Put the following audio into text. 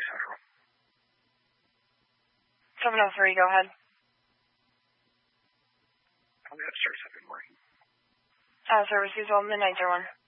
Central. 703, go ahead. I'll be upstairs. I've been working. Service usual, midnight 01.